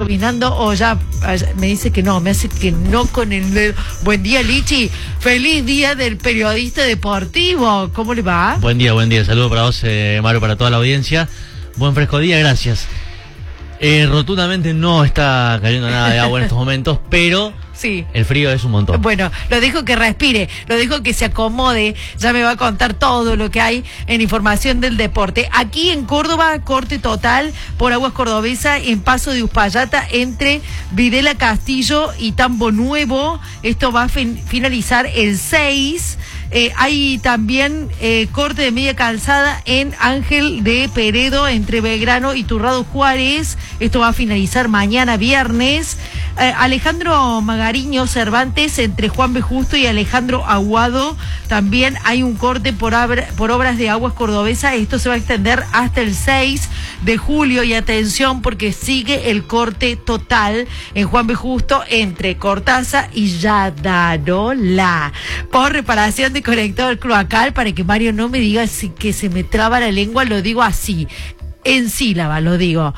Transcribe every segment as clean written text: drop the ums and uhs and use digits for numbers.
terminando o ya me dice que no, me hace que no con el dedo. Buen día, Lichi. Feliz día del periodista deportivo. ¿Cómo le va? Buen día. Saludos para vos, Maru, para toda la audiencia. Buen fresco día, gracias. Rotundamente no está cayendo nada de agua en estos momentos, pero sí, el frío es un montón. Bueno, lo dijo que respire, lo dijo que se acomode. Ya me va a contar todo lo que hay en información del deporte. Aquí en Córdoba, corte total por Aguas Cordobesa en Paso de Uspallata entre Videla Castillo y Tambo Nuevo. Esto va a finalizar el 6. Hay también corte de media calzada en Ángel de Peredo entre Belgrano y Turrado Juárez. Esto va a finalizar mañana viernes. Alejandro Magariño Cervantes entre Juan B. Justo y Alejandro Aguado. También hay un corte por obras de Aguas Cordobesa. Esto se va a extender hasta el 6 de julio. Y atención porque sigue el corte total en Juan B. Justo entre Cortaza y Yadarola por reparación de conector cloacal. Para que Mario no me diga que se me traba la lengua, lo digo así, en sílaba lo digo.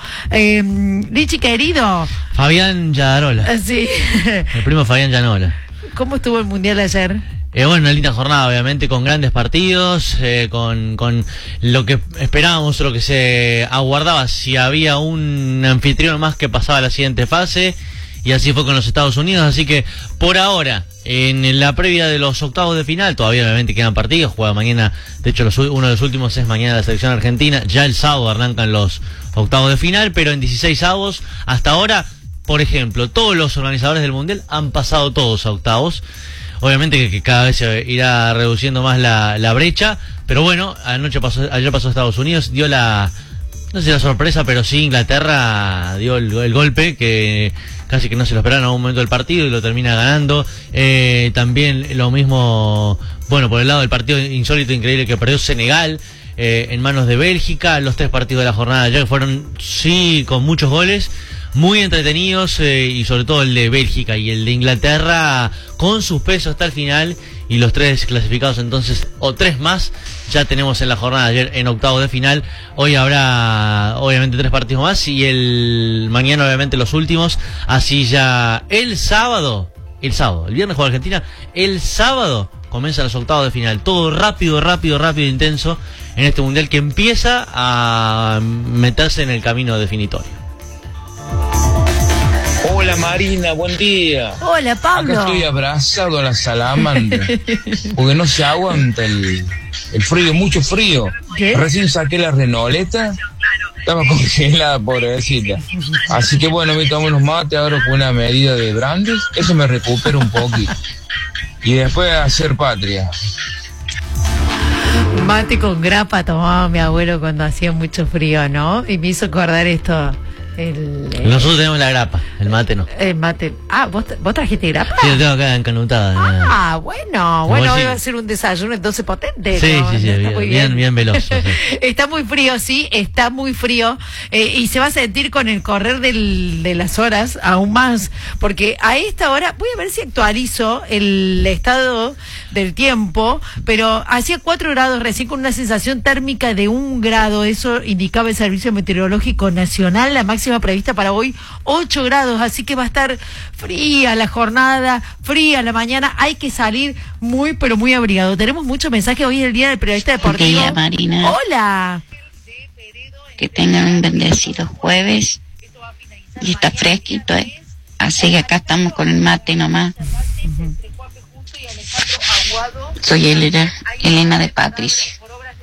Lichi querido, Fabián Yadarola. Sí. El primo Fabián Yanola. ¿Cómo estuvo el mundial ayer? Bueno, una linda jornada, obviamente, con grandes partidos, con lo que esperábamos, lo que se aguardaba, si había un anfitrión más que pasaba a la siguiente fase, y así fue con los Estados Unidos. Así que por ahora, en la previa de los octavos de final, todavía obviamente quedan partidos, juega mañana, de hecho uno de los últimos es mañana la selección argentina, ya el sábado arrancan los octavos de final, pero en 16 avos, hasta ahora, por ejemplo, todos los organizadores del Mundial han pasado todos a octavos. Obviamente que cada vez se irá reduciendo más la brecha, pero bueno, ayer pasó Estados Unidos, dio no sé la sorpresa, pero sí Inglaterra dio el golpe que casi que no se lo esperaban en algún momento del partido y lo termina ganando. También lo mismo, bueno, por el lado del partido insólito, increíble que perdió Senegal en manos de Bélgica. Los 3 partidos de la jornada ayer fueron, sí, con muchos goles, muy entretenidos, y sobre todo el de Bélgica y el de Inglaterra con suspenso hasta el final, y los 3 clasificados entonces, o 3 más, ya tenemos en la jornada de ayer en octavos de final. Hoy habrá obviamente 3 partidos más y mañana obviamente los últimos, así ya el viernes juega Argentina, el sábado comienzan los octavos de final. Todo rápido, intenso en este mundial que empieza a meterse en el camino definitorio. Hola Marina, buen día. Hola Pablo. Acá estoy abrazado a la salamandra porque no se aguanta el frío, mucho frío. ¿Qué? Recién saqué la renoleta, estaba congelada, pobrecita. Así que bueno, me tomo unos mates ahora con una medida de Brandes, eso me recupera un poquito. Y después a hacer patria. Mate con grapa tomaba mi abuelo cuando hacía mucho frío, ¿no? Y me hizo acordar esto. Nosotros tenemos la grapa, el mate no. El mate. Ah, ¿vos trajiste grapa? Sí, lo tengo acá encanutada. Bueno, hoy va a ser un desayuno entonces potente. Sí, ¿no? sí, bien veloz. Sí. Está muy frío, sí, está muy frío, y se va a sentir con el correr de las horas aún más, porque a esta hora, voy a ver si actualizo el estado del tiempo, pero hacía 4 grados recién con una sensación térmica de 1 grado, eso indicaba el Servicio Meteorológico Nacional. La máxima prevista para hoy 8 grados, así que va a estar fría la jornada, fría la mañana, hay que salir muy pero muy abrigado. Tenemos muchos mensajes, hoy es el día del periodista deportivo. Buen día, Marina. Hola. Que tengan un bendecido jueves y está fresquito, así que acá estamos con el mate nomás. Soy Elena de Patricia.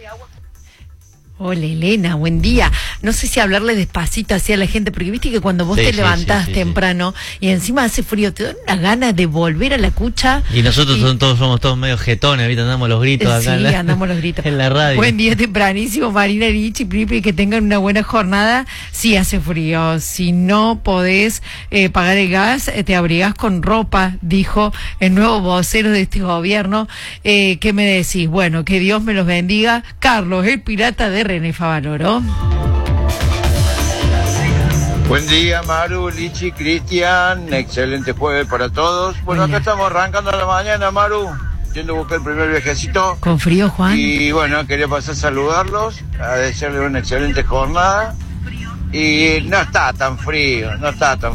Hola Elena, buen día. No sé si hablarle despacito así a la gente, porque viste que cuando vos te levantás temprano y encima hace frío, te dan unas ganas de volver a la cucha. Y nosotros somos todos medio jetones, ¿viste? Andamos los gritos acá. Sí, andamos los gritos. En la radio. Buen día tempranísimo, Marina, Lichi, Pipi, que tengan una buena jornada. Sí hace frío, si no podés pagar el gas, te abrigás con ropa, dijo el nuevo vocero de este gobierno. ¿Qué me decís? Bueno, que Dios me los bendiga. Carlos, el pirata de René Favaloro. Buen día, Maru, Lichi, Cristian, excelente jueves para todos. Bueno, acá estamos arrancando la mañana, Maru, yendo a buscar el primer viajecito. ¿Con frío, Juan? Y bueno, quería pasar a saludarlos, a desearles una excelente jornada. Y no está tan frío,